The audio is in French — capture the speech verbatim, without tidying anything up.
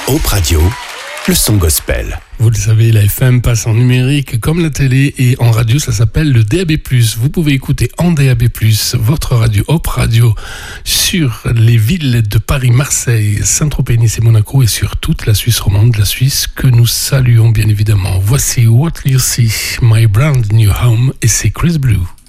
Hope Radio, le son gospel. Vous le savez, la F M passe en numérique comme la télé et en radio, ça s'appelle le D A B plus. Vous pouvez écouter en D A B plus votre radio Hope Radio sur les villes de Paris, Marseille, Saint-Tropez, Nice et Monaco et sur toute la Suisse romande, la Suisse que nous saluons bien évidemment. Voici What You See, My Brand New Home et c'est Chris Blue.